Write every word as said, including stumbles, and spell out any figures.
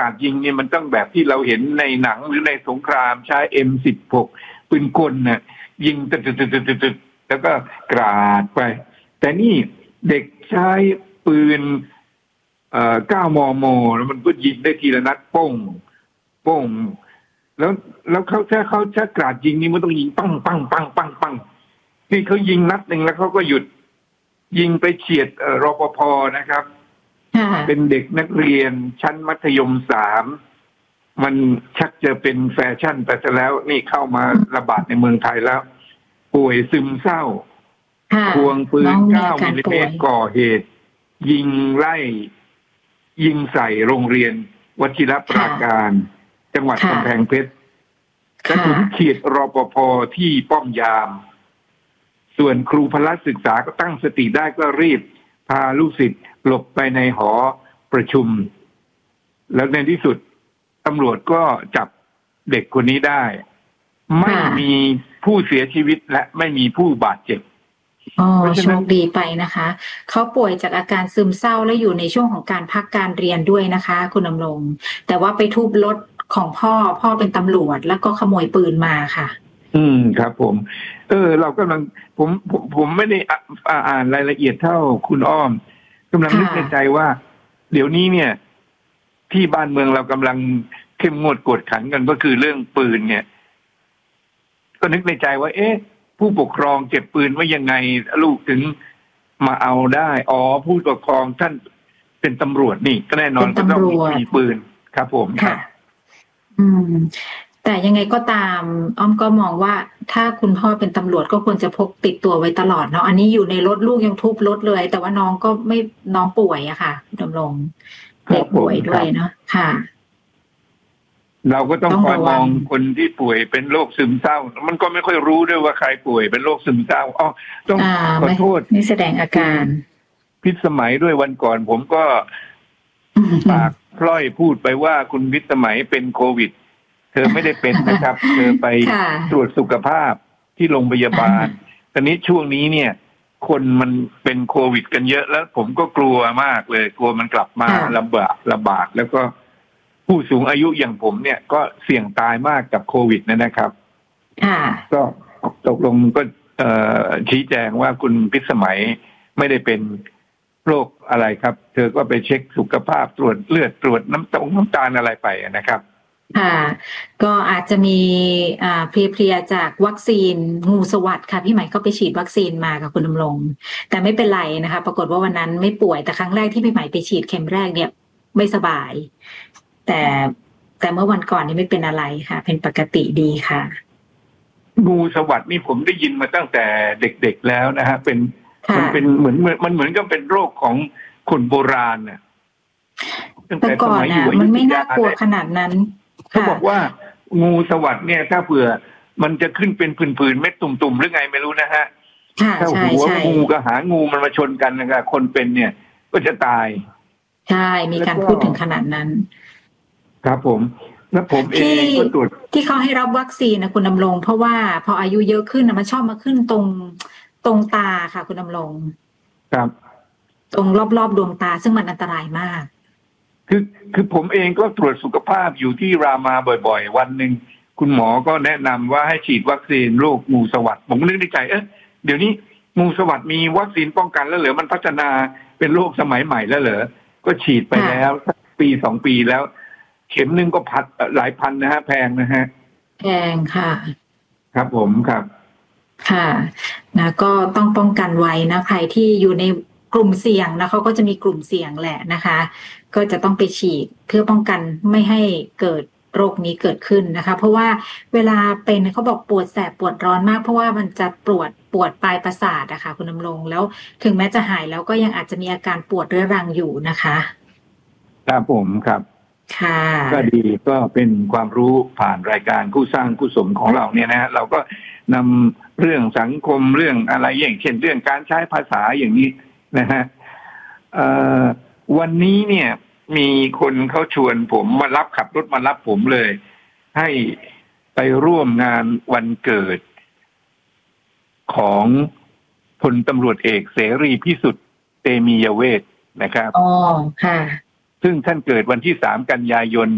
ดยิงเนี่ยมันต้องแบบที่เราเห็นในหนังหรือในสงครามใช้ เอ็ม สิบหก ปืนกลน่ะยิงตึ๊ดๆๆๆแล้วก็กราดไปแต่นี่เด็กใช้ปืนเอ่อเก้าม ม.แล้วมันก็ยิงได้ทีละนัดป้งป้งแล้วแล้วเขาถ้าเขาถ้ากราดยิงนี่มันต้องยิงปังปังปังปังปังนี่เขายิงนัดหนึ่งแล้วเขาก็หยุดยิงไปเฉียดรปภ.นะครับเป็นเด็กนักเรียนชั้นมัธยมสามมันชักจะเป็นแฟชั่นไปซะแล้วนี่เข้ามาระบาดในเมืองไทยแล้วป่วยซึมเศร้าควงปืนเก้ามิลลิเมตรก่อเหตุยิงไล่ยิงใส่โรงเรียนวชิรปราการจังหวัดกำแพงเพชรกระสุนเฉียดรปภ.ที่ป้อมยามส่วนครูพละศึกษาก็ตั้งสติได้ก็รีบพาลูกศิษย์หลบไปในหอประชุมแล้วในที่สุดตำรวจก็จับเด็กคนนี้ได้ไม่มีผู้เสียชีวิตและไม่มีผู้บาดเจ็บอ๋อโชคดีไปนะคะเขาป่วยจากอาการซึมเศร้าและอยู่ในช่วงของการพักการเรียนด้วยนะคะคุณดำรงแต่ว่าไปทุบรถของพ่อพ่อเป็นตำรวจแล้วก็ขโมยปืนมาค่ะอืมครับผมเออเรากำลังผมผมผมไม่ได้อ่านรายละเอียดเท่าคุณอ้อมกำลังนึกในใจว่าเดี๋ยวนี้เนี่ยที่บ้านเมืองเรากำลังเข้มงวดกวดขันกันก็คือเรื่องปืนเนี่ยก็นึกในใจว่าเอ๊ะผู้ปกครองเก็บปืนไว้ยังไงลูกถึงมาเอาได้อ๋อผู้ปกครองท่านเป็นตำรวจนี่ก็แน่นอนก็ต้องมีปืนครับผมค่ะอืมแต่ยังไงก็ตามอ้อมก็มองว่าถ้าคุณพ่อเป็นตำรวจก็ควรจะพกติดตัวไว้ตลอดเนาะอันนี้อยู่ในรถลูกยังทุบรถเลยแต่ว่าน้องก็ไม่น้องป่วยอะค่ะดำรงเด็กป่วยด้วยเนาะค่ะเราก็ต้องคอยมองคนที่ป่วยเป็นโรคซึมเศร้ามันก็ไม่ค่อยรู้ด้วยว่าใครป่วยเป็นโรคซึมเศร้าอ๋อต้องขอโทษนี่แสดงอาการพิสมัยด้วยวันก่อนผมก็ปากพล่อยพูดไปว่าคุณพิสมัยเป็นโควิดเธอไม่ได้เป็นนะครับเธอไปตรวจสุขภาพที่โรงพยาบาลตอนนี้ช่วงนี้เนี่ยคนมันเป็นโควิดกันเยอะแล้วผมก็กลัวมากเลยกลัวมันกลับมาระบาดระบาดแล้วก็ผู้สูงอายุอย่างผมเนี่ยก็เสี่ยงตายมากกับโควิดนะครับก็ตกลงก็ชี้แจงว่าคุณพิสมัยไม่ได้เป็นโรคอะไรครับเธอก็ไปเช็คสุขภาพตรวจเลือดตรวจน้ำตาลน้ำตาลอะไรไปนะครับค่ะก็อาจจะมีอ่าเพลียๆจากวัคซีนงูสวัสด์ค่ะพี่ใหม่ก็ไปฉีดวัคซีนมากับคุณดำรงแต่ไม่เป็นไรนะคะปรากฏว่าวันนั้นไม่ป่วยแต่ครั้งแรกที่พี่ใหม่ไปฉีดเข็มแรกเนี่ยไม่สบายแต่แต่เมื่อวันก่อนนี่ไม่เป็นอะไรค่ะเป็นปกติดีค่ะงูสวัสด์นี่ผมได้ยินมาตั้งแต่เด็กๆแล้วนะฮะเป็นมันเป็นเหมือนมันเหมือนกับเป็นโรคของคนโบราณน่ะแต่ก่อนน่ะมันไม่น่ากลัวขนาดนั้นเขาบอกว่างูสวัสด์เนี่ยถ้าเผื่อมันจะขึ้นเป็นผื่นๆเม็ดตุ่มๆหรือไงไม่รู้นะฮะถ้าหัวงูกับหางงูมันมาชนกันนะครับคนเป็นเนี่ยก็จะตายใช่มีการพูดถึงขนาดนั้นครับผมแล้วผมเองก็ตรวจที่เขาให้รับวัคซีนนะคุณดำรงเพราะว่าพออายุเยอะขึ้นนะมันชอบมาขึ้นตรงตรงตาค่ะคุณดำรงครับตรงรอบๆดวงตาซึ่งมันอันตรายมากคือคือผมเองก็ตรวจสุขภาพอยู่ที่รามาบ่อยๆวันหนึ่งคุณหมอก็แนะนำว่าให้ฉีดวัคซีนโรคงูสวัสด์ผมก็นึกในใจเอ๊ะเดี๋ยวนี้งูสวัสด์มีวัคซีนป้องกันแล้วเหรอมันพัฒนาเป็นโรคสมัยใหม่แล้วเหรอก็ฉีดไปแล้วปีสองปีแล้วเข็มหนึ่งก็พัดหลายพันนะฮะแพงนะฮะแพงค่ะครับผมครับค่ะนะก็ต้องป้องกันไว้นะใครที่อยู่ในกลุ่มเสี่ยงนะเขาก็จะมีกลุ่มเสี่ยงแหละนะคะก็จะต้องไปฉีดเพื่อป้องกันไม่ให้เกิดโรคนี้เกิดขึ้นนะคะเพราะว่าเวลาเป็นเขาบอกปวดแสบปวดร้อนมากเพราะว่ามันจะปวดปวดปลายประสาทนะคะคุณดำรงแล้วถึงแม้จะหายแล้วก็ยังอาจจะมีอาการปวดเรื้อรังอยู่นะคะครับผมครับก็ดีก็เป็นความรู้ผ่านรายการคู่สร้างคู่สมของเราเนี่ยนะฮะเราก็นำเรื่องสังคมเรื่องอะไรอย่างเช่นเรื่องการใช้ภาษาอย่างนี้นะฮะวันนี้เนี่ยมีคนเขาชวนผมมารับขับรถมารับผมเลยให้ไปร่วมงานวันเกิดของพลตำรวจเอกเสรีพิสุทธิ์เตมียเวทนะครับอ๋อค่ะซึ่งท่านเกิดวันที่สามกันยายน